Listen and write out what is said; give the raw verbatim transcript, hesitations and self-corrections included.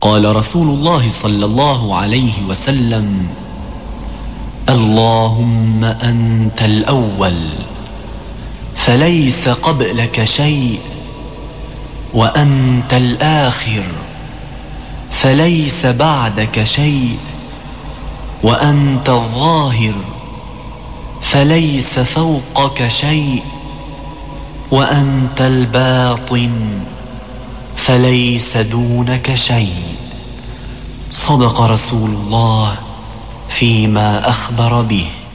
قال رسول الله صلى الله عليه وسلم: اللهم أنت الأول فليس قبلك شيء، وأنت الآخر فليس بعدك شيء، وأنت الظاهر فليس فوقك شيء، وأنت الباطن فليس دونك شيء. صدق رسول الله فيما أخبر به.